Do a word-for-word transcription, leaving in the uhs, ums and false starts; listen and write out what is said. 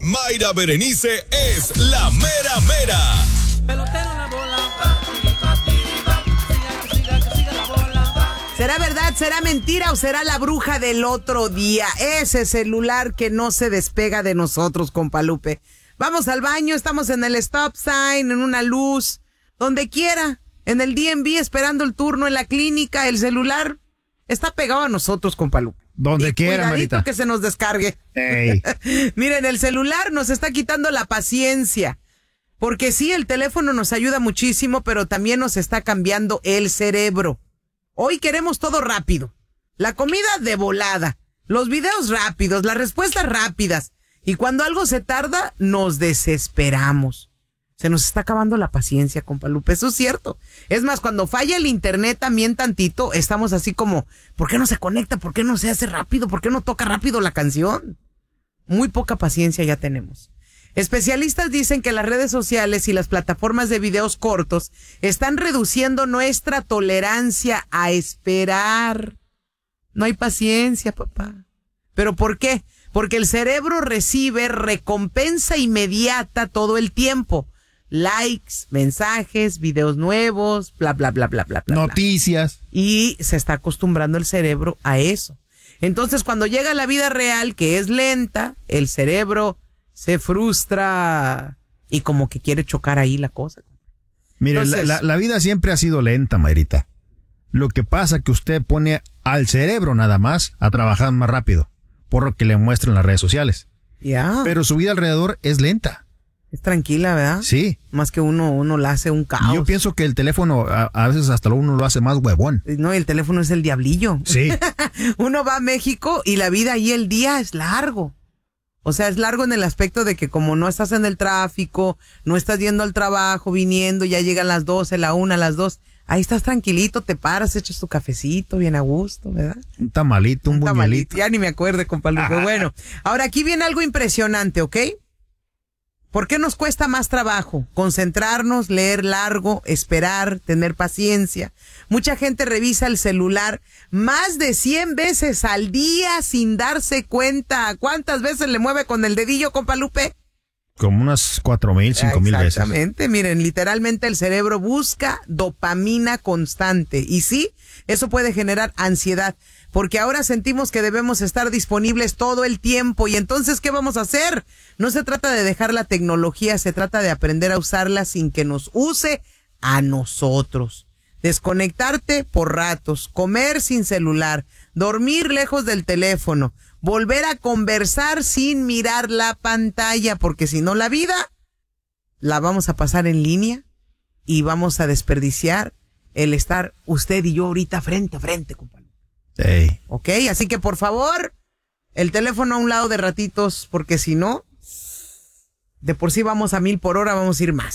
Mayra Berenice es la mera mera. Pelotero la bola. Siga, siga, que siga la bola. ¿Será verdad, será mentira o será la bruja del otro día? Ese celular que no se despega de nosotros, compa Lupe. Vamos al baño, estamos en el stop sign, en una luz, donde quiera, en el D M V esperando el turno, en la clínica, el celular está pegado a nosotros, compa Lupe. Donde y quiera, cuidadito Marita. que se nos descargue. Ey. Miren, el celular nos está quitando la paciencia. Porque sí, el teléfono nos ayuda muchísimo, pero también nos está cambiando el cerebro. Hoy queremos todo rápido. La comida de volada, los videos rápidos, las respuestas rápidas. Y cuando algo se tarda, nos desesperamos. Se nos está acabando la paciencia, compa Lupe, eso es cierto. Es más, cuando falla el internet también tantito, estamos así como, ¿por qué no se conecta? ¿Por qué no se hace rápido? ¿Por qué no toca rápido la canción? Muy poca paciencia ya tenemos. Especialistas dicen que las redes sociales y las plataformas de videos cortos están reduciendo nuestra tolerancia a esperar. No hay paciencia, papá. ¿Pero por qué? Porque el cerebro recibe recompensa inmediata todo el tiempo. Likes, mensajes, videos nuevos, bla, bla, bla, bla, bla, bla. Noticias. Y se está acostumbrando el cerebro a eso. Entonces, cuando llega la vida real, que es lenta, el cerebro se frustra y como que quiere chocar ahí la cosa. Mire, Entonces, la, la, la vida siempre ha sido lenta, Mayrita. Lo que pasa es que usted pone al cerebro nada más a trabajar más rápido, por lo que le muestran las redes sociales. Ya. Pero su vida alrededor es lenta. Es tranquila, ¿verdad? Sí. Más que uno, uno la hace un caos. Yo pienso que el teléfono a, a veces hasta uno lo hace más huevón. No, el teléfono es el diablillo. Sí. Uno va a México y la vida ahí, el día es largo. O sea, es largo en el aspecto de que como no estás en el tráfico, no estás yendo al trabajo, viniendo, ya llegan las doce, la una, las dos. Ahí estás tranquilito, te paras, echas tu cafecito, bien a gusto, ¿verdad? Un tamalito, un, un buñuelito. Tamalito, ya ni me acuerdo, compa Lupe. Bueno, ahora aquí viene algo impresionante, ¿ok? ¿Por qué nos cuesta más trabajo? Concentrarnos, leer largo, esperar, tener paciencia. Mucha gente revisa el celular más de cien veces al día sin darse cuenta. ¿Cuántas veces le mueve con el dedillo, compa Lupe? Como unas cuatro mil, cinco mil veces. Exactamente, miren, literalmente el cerebro busca dopamina constante. Y sí, eso puede generar ansiedad, porque ahora sentimos que debemos estar disponibles todo el tiempo. Y entonces, ¿qué vamos a hacer? No se trata de dejar la tecnología, se trata de aprender a usarla sin que nos use a nosotros. Desconectarte por ratos, comer sin celular, dormir lejos del teléfono, volver a conversar sin mirar la pantalla, porque si no la vida la vamos a pasar en línea y vamos a desperdiciar el estar usted y yo ahorita frente a frente, compadre. Hey. Ok, así que por favor, el teléfono a un lado de ratitos, porque si no, de por sí vamos a mil por hora, vamos a ir más.